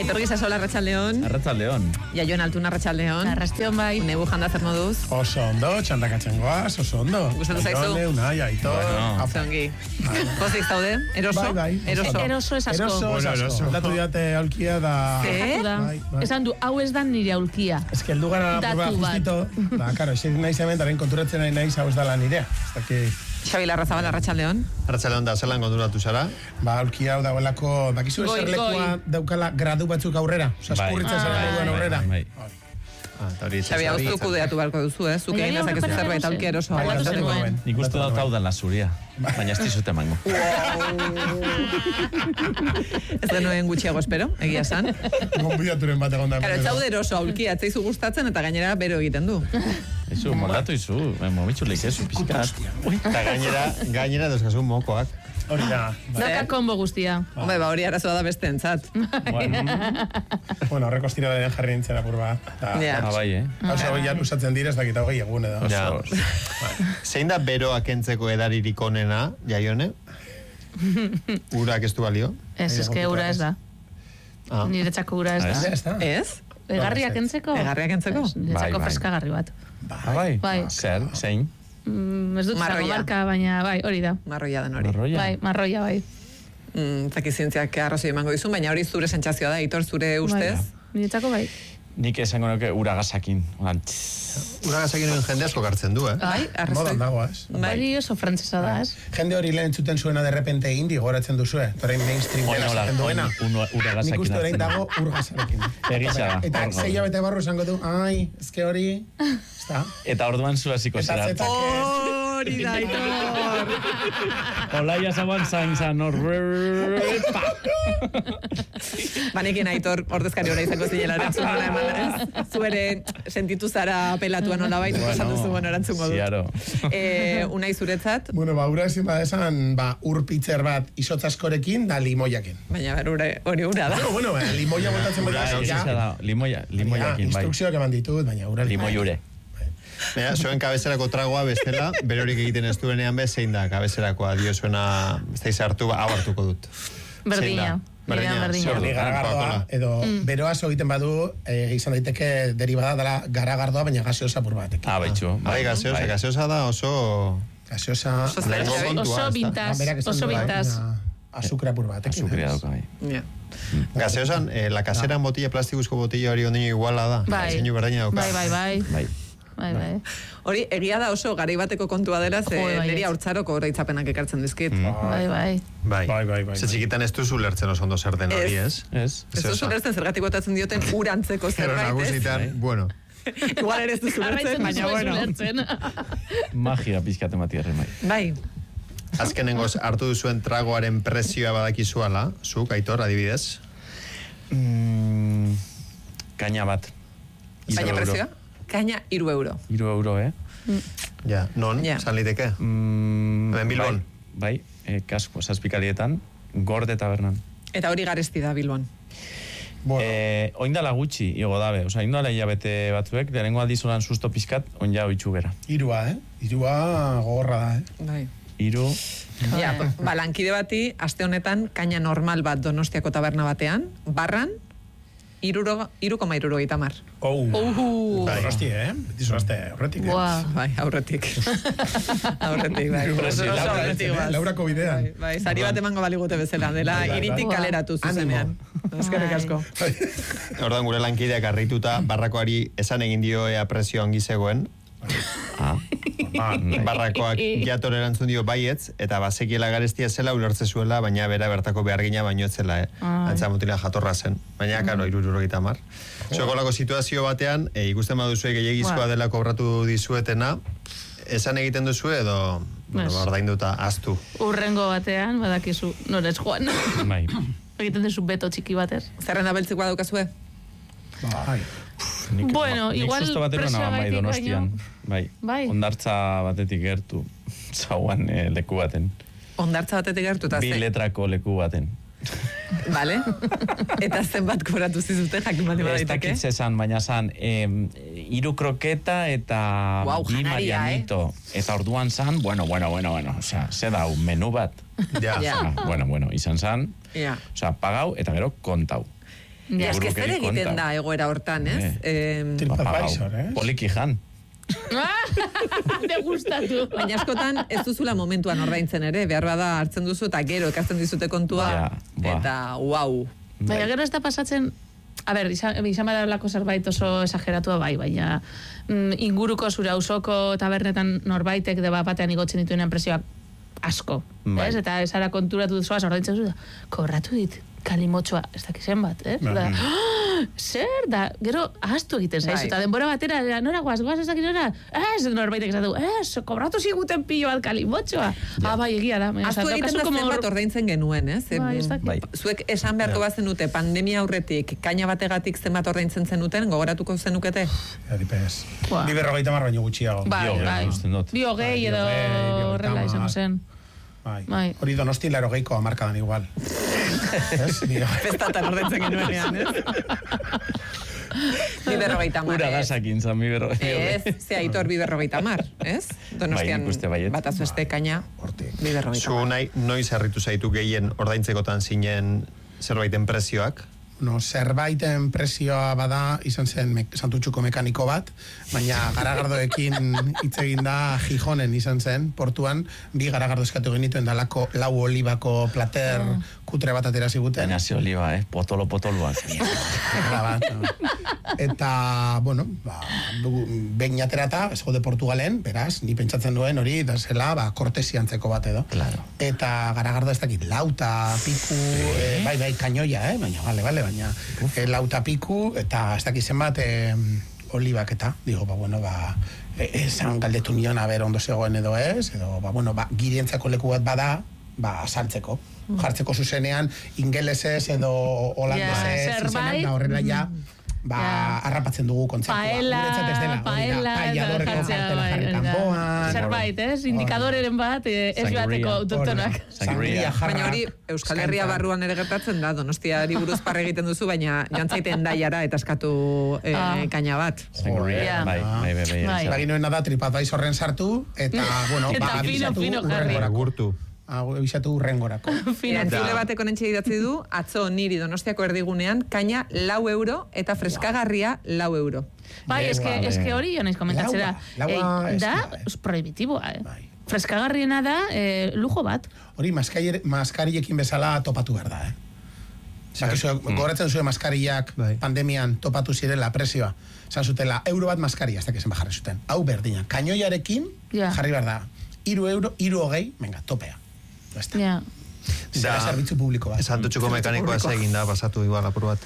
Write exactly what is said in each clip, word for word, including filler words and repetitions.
Aitor Gisasola, Arratsaldeon. Arratsaldeon. Jaioen Altuna, Arratsaldeon. Arratsaldeon bai. Nebu janda zer moduz? Oso ondo, txandakatzen goaz, oso ondo. Gustatu zaizu? Jone, Unai, Aitor. Bueno. Zongi. Pozik zaude? Eroso? Bai, bai. Eroso. Eroso es asko. Eroso, Bueno, es eroso. asko. Datu diate aulkia da... Eh? Da. Bai, bai. Esan du, hau ez da nire aulkia. Ez que heldu gara Datu burba bat. justito. Ba, karo, esen naiz hemen, daren konturatzen nahi naiz hau ez dala nirea. Ez daki... Xabi Larrazabal, Arratsaldeon. Arratsaldeon da, zelan konturatu zara? Ba, aulkia hau dagoelako, bakizu Goi, eserlekua goi. daukala gradu batzuk aurrera. Osa, Bai. eskurritzen Ah, zer bai, duen bai, aurrera. bai. Ah, eta hori Xabi, hau zu kudeatu beharko duzu, eh? Zuk Bai, egin hori dezakezu aurrera zerbait zen. aulki eroso. Bai, Aguatu datu zenuen. nuen. Nik uste Datu dut hau nuen. da la zuria, baina ez dizut emango. Ez genuen gutxiago espero, egia san. Gonbidaturen bat egon da. Karo, ez zaude eroso aulkia, etzaizu gustatzen eta gainera bero egiten du. Ezu, moldatu izu, momitxulik ezu, pizkat. Eta gainera, gainera dauzkazu mokoak. Hori da. Daka kombo guztia. Hombre, ba hori arazoa da beste entzat. Bueno, Bueno, horreko estira den jarri nintzen apur bat. Ja. ah, bai, eh? Oso, ja, usatzen dira, ez dakit hogei egun edo. Ja. Oso, Zein da beroa kentzeko edaririk onena, Jaione? Urak ez du balio? Ez, eske ura ez da. Ah. Niretzako ura ez Ah, da. Ez da. Ez? Egarriak entzeko? Egarriak entzeko? Ez, Niretzako Bai, bai. freskagarri bat. ah, bai? Bai. Zer, zein? Mm, ez dut zango Marroia. marka, baina bai, hori da. Marroia den hori. Marroia? Bai, marroia bai. Mm, zaki zientziak arrazoi emango dizun, baina hori zure sentsazioa da, Aitor, zure ustez. Bai. Niretzako bai. Nik esango nuke uragasakin. Oran, tss. Uragasakin hori jende asko gartzen du, eh? Bai, arrazoi. Modan dago, ez? Bai. Hori oso frantzesa da, ez? Jende hori lehen entzuten zuena de repente indi goratzen duzue. Torain mainstream Orain dela hola, esaten duena. orain un- uragasakin Nik uste orain hartzen. dago urgasarekin. Egisa da, Eta hor gaude. zei bete barru esango du, ai, ezke hori, ez da. Eta orduan zu hasiko Eta zera. zetak Hori da, Aitor. Olaia zaban zain zan hor. Pa! Banekin Aitor ordezkari hori izango zinela erantzun hona eman. Zu ere sentitu zara apelatua nola baita, esan duzu bueno erantzungo dut. Ziaro. Eh, Unai zuretzat, Bueno, ba, ura ezin badesan, ba, urpitzer bat isotzaskorekin da limoiakin. baina ber, ure, hori ura da. Bueno, bueno, ba, limoia botatzen Ura, baita, egisa ja, da, limoia, limoiakin, bai. instrukzioak eman ditut, baina ura Limoi ure. Baina, zuen kabezerako tragoa bestela, berorik egiten ez duenean bez, zein da kabezerakoa dio zuena, ez da izartu, ba, hau hartuko dut. Berdina. Berdina, Nirean berdina. zer Hori du? garagardoa, Coca-Cola. edo beroa egiten badu, eh, izan daiteke derivada dela garagardoa, baina gaseosa pur batekin. Ah, baitxu. Bai, gaseosa, Bai. gaseosa da oso... Gaseosa... Oso Lehenengo zera, kontua, Oso ez da? vintage, berak esan oso duela, vintage. baina azukra pur batekin. Azukria ez? dauka, bai. Ja. Gaseosan, eh, la kasera botilla, plastikuzko botilla hori ondino iguala da. Bai. Zeinu berdina dauka. Bai, bai, bai. Bai. Bai, bai. Hori, egia da oso garai bateko kontua dela, ze Jo, bai, niri ez. haurtzaroko oroitzapenak ekartzen dizkit. Bai, bai. Bai. Bai, bai, bai, Ze bai. txikitan ez duzu lertzen oso ondo zer den hori, ez? Ez? Ez duzu lertzen zergatik botatzen dioten urantzeko Pero zerbait, ez? nagusitan, bueno. Igual ere ez duzu lertzen, Jarraitzen baina duzu bueno. ulertzen. Magia pizkate mati herri bai. Bai, Azkenengoz hartu duzuen tragoaren prezioa badakizuala, zuk, Aitor, adibidez. Mm, kaina bat. Hiru baina euro. prezioa? Kaina iru euro. Iru euro, eh? Ja, non, Ja. san liteke? Mm, Hemen Bilbon? Bai, bai eh, kasko, zazpikalietan, gorde tabernan. Eta hori garesti da Bilbon. Bueno, Eh, oindala gutxi, igo dabe. Osa, oindala hilabete batzuek, lehenengo aldizulan susto pizkat, oinja oitxu gera. irua, eh? Irua gogorra da, eh? Bai. Iru, Ja, ba, lankide bati, aste honetan, kaina normal bat Donostiako taberna batean, barran, iruro, iru koma iruro gitamar. Oh, Uhu. Bai. Donosti, eh? Betizu azte, horretik, eh? Buah. Bai, aurretik. aurretik, bai. Oso Oso Laura aurretik, eh? baz. Laurako bidean. Bai, bai, sari bat emango baligute bezala, dela, Bai, bai, iritik bai. kaleratu zuzenean. Eskerrik Bai. asko. Ordan gure lankideak harrituta, barrakoari esan egin dio ea prezio ongi zegoen. ah, Barrakoak jator erantzun dio baietz, eta bazekiela garestia zela ulertze zuela, baina bera bertako behargina baino ez zela, eh? Ai. Antza mutila jatorra zen. Baina, karo, irururogeita mar. Zokolako situazio batean, e, ikusten baduzue gehiagizkoa Ba. dela kobratu dizuetena, esan egiten duzu edo, bueno, Ez. ba, ordainduta aztu. Urrengo batean, badakizu, norez joan. bai. Egiten duzu beto txiki batez. Zerrenda beltzikoa daukazue? Bai. Nik, Bueno, nik igual susto batero naban bai presioagatik Donostian. baino- Bai. Bai. Ondartza batetik gertu. Zauan eh, leku baten. Ondartza batetik gertu eta Bi ze. letrako leku baten. Vale? Eta zenbat kobratu zizute jakin bali Ez badaiteke? dakit zezan, baina zan, eh, iru kroketa eta Guau, bi janaria, marianito. Eta orduan zan, bueno, bueno, bueno, bueno, osea, ze dau, menu bat. Ja. Ja. Osea, bueno, bueno, izan zan, Ja. osea, pagau eta gero kontau. Ja, eske zer Burukerik egiten konta. da egoera hortan, ez? Eh. Em, TripAdvisor, eh? Poliki jan. De gustatu. Baina askotan ez duzula momentuan ordaintzen ere, behar bada hartzen duzu eta gero ekartzen dizute kontua, Ja, ba. eta wow. Baina gero ez da pasatzen, a ber, izan, izan badalako zerbait oso esageratua bai, baina mm, inguruko zure auzoko tabernetan norbaitek de bat batean igotzen dituenean presioak asko, Bai. ez? Eta esara konturatu zoaz, ordaintzen zu da, kobratu dit, kalimotxoa, ez dakizen bat, ez? Da, "Ah, zer da, gero ahaztu egiten zaizu, Bai. eta denbora batera, nora guaz, guaz ez dakit nora, ez, norbaitek esatu, ez, kobratu ziguten pilo bat kalimotxoa. Ah, bai, egia da. baina, Aztu osea, egiten da daukazu como- zenbat ordaintzen genuen, ez? Em, Bai, ez dakit. Bai. Zuek esan beharko bazenute pandemia aurretik kaina bategatik zenbat ordaintzen zenuten, gogoratuko zenukete? Adipez. Buah. Bi berrogeita mar baino gutxiago. Bai, Bi hogei, bai. uste dut. Bi hogei Bai, edo bi hogei, bi hogeita horrela izango hamar. zen. Bai. Bai. Hori donosti laro geiko amarkadan igual. Ez? Bi hogei. Festatan ordaintzen genuenean, ez? Bi berrogeita mar, Ura ez? gazakin zan mi berrogeita. Ez, ze aitor bi berrogeita mar, ez? Donostian Bai, nik uste baietz. bat azbeste kaina Hortik. bi berrogeita Zu mar. nahi, noiz harritu zaitu gehien ordaintzekotan zinen zerbaiten prezioak? No, zerbaiten presioa bada izan zen me, santutxuko mekaniko bat, baina garagardoekin hitz egin da Gijonen izan zen, portuan, bi garagardo eskatu genituen dalako lau olibako plater kutre bat atera ziguten. Baina ze oliba, eh? Potolo potoluak. Erra bat, no. Eta, bueno, ba, dugu, behin aterata, ez gode Portugalen, beraz, ni pentsatzen duen hori, da zela, ba, kortesiantzeko bat edo. Claro. Eta garagardo ez dakit, lauta, piku, eh, bai, bai, kainoia, eh? Baina, bale, bale, baina eh, lauta piku, eta ez dakit zenbat eh, olibak eta, digo, ba, bueno, ba, eh, esan galdetu nion, a ber, ondo zegoen edo ez, edo, ba, bueno, ba, girientzako leku bat bada, ba, saltzeko. Jartzeko zuzenean, ingelesez edo holandesez, Ja, izenak, zerbait. da horrela ja, ba, Ja. harrapatzen dugu kontzeptua. Paella, Guretzat ez dela, hori da, paella, paella eta dorreko jartzea, jartela bai, jarri hori da. kanpoan. Zerbait, ez? Indikadoreren bat, eh, ez Sangria. bateko autoktonak. Sangria jarra. Baina hori Euskal Herria eskaintzan. barruan ere gertatzen da, Donostiari buruz parre egiten duzu, baina joan zaiten daiara eta eskatu eh, Ah. kaina bat. Sangria, Ja. bai, bai, bai, bai. Bai. bai. Egin nuena da TripAdvisorren sartu, eta, bueno, Eta ba, fino, abisatu fino jarri. urrengorako. Gurtu. Abisatu urrengorako. Fino. Entzule batek onentxe idatzi du, atzo niri Donostiako erdigunean, kaina lau euro eta freskagarria lau euro. Bai, eske, Vale. eske hori jo naiz komentatzera. Laua, laua Eh, ez da, da, eh. es prohibitiboa, eh? Bai. Freskagarriena da, eh, lujo bat. Hori, maskaire- maskariekin bezala topatu behar da, eh? Bakizu, gogoratzen zuen maskarillak Bai. pandemian topatu zirela presioa. Zan zutela, euro bat maskaria, ez dakizen bajarri zuten. Hau berdina, kainoiarekin Ja. jarri behar da. Iru euro, iru hogei, venga, topea. Basta. Ja. Zera zerbitzu publiko bat. Santutxuko mekanikoa ez egin da, pasatu igual apur bat.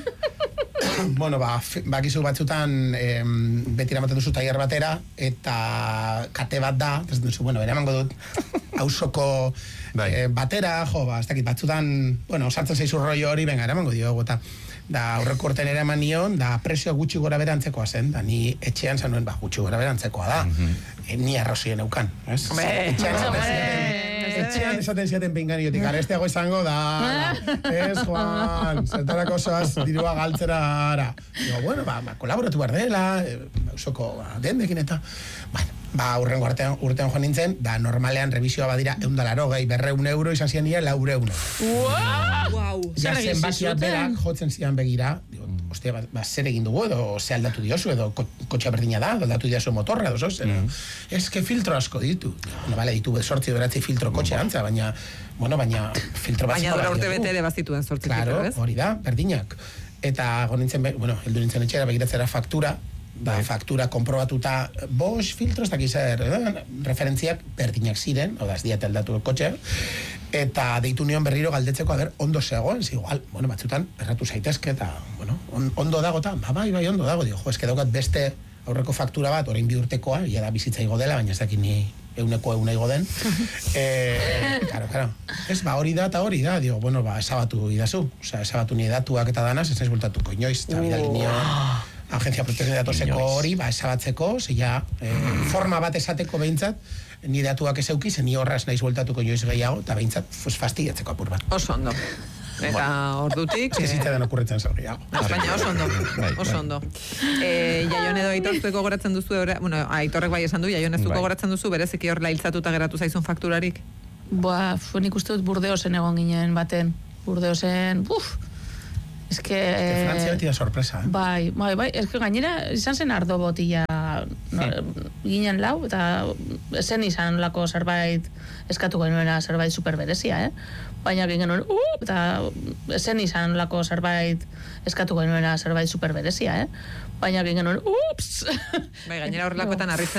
Bueno, ba, fi- bakizu batzutan em, beti eramaten duzu tailer batera, eta kate bat da, ez duzu, bueno, eramango dut, auzoko Bai. eh, batera, jo, ba, ez dakit, batzutan, bueno, sartzen zaizu rollo hori, venga, eramango diogu, eta da aurreko urten ere eman nion, da presio gutxi gora bera antzekoa zen, da ni etxean zanuen, ba, gutxi gora bera antzekoa da, e, ni arrozien eukan, ez? Hombre, Etxean esaten hombre. ziaten- etxean esaten ziaten pinganiotik, aresteago izango da, ez, Juan, zertarako zoaz dirua galtzera ara. Digo, bueno, ba, ba kolaboratu behar dela, e, usoko ba, dendekin eta, bueno, ba, urrengo artean, urtean joan nintzen, da normalean revisioa badira eundalaro gai berreun euro izan zian nire laureun. Wow. Ja Zer egin zenbakiak zizuten? berak jotzen zian begira, digo, ostia, ba, ba, zer egin dugu edo ze aldatu diozu edo ko, kotxa berdina da, edo aldatu diozu motorra edo zoz, edo, ez que filtro asko ditu. Bueno, bale, ditu sortzi beratzi filtro kotxe antza, baina, bueno, baina filtro bat Baina ziko dura balio urte du. bete ere bazituen sortzi Claro, filtro, ez? hori da, berdinak. Eta gonintzen, be- bueno, heldu nintzen etxera begiratzera faktura, da faktura konprobatuta bost filtro, ez dakiz zer, eh? referentziak berdinak ziren, oda ez diat aldatu kotxe, eta deitu nion berriro galdetzeko, a ber, ondo zegoen, zi, igual, bueno, batzutan, erratu zaitezke, eta, bueno, on, ondo dago, eta, ba, bai, bai, ondo dago, dio, jo, eske daukat beste aurreko faktura bat, orain bi urtekoa, ja da bizitza igo dela, baina ez dakit ni euneko euna igo den. eh, claro, claro. Ez, ba, hori da eta hori da, dio, bueno, ba, esabatu idazu, osea, esabatu ni datuak eta danaz, ez naiz bultatuko inoiz, eta bidali nion Agencia Protección de Datoseko Inoiz. hori, ba, esabatzeko, ze ja, eh, forma bat esateko behintzat, ni datuak ez euki, ze ni horraz naiz bultatuko inoiz gehiago, eta behintzat, pues, fastidiatzeko apur bat. Oso ondo. Eta ordutik... Ez que zitzaidan okurritzen zer gehiago. Baina oso ondo, Bai, oso bai. ondo. E, jaion edo Aitor zueko goratzen duzu, ora, bueno, Aitorrek bai esan du, Jaion ez zuko Bai. goratzen duzu, bereziki hor lailtzatuta geratu zaizun fakturarik. Boa, fu nik uste dut Burdeosen egon ginen baten. Burdeosen, uf, Ez que... Que Frantzia beti da sorpresa, eh? Bai, bai, bai, ez que gainera izan zen ardo botila no, ginen lau, eta zen izan lako zerbait eskatu genuena zerbait superberezia, eh? Baina egin genuen, uh, eta zen izan lako zerbait eskatu genuena zerbait superberezia, eh? Baina egin genuen, ups! Bai, gainera horrelakoetan harritzen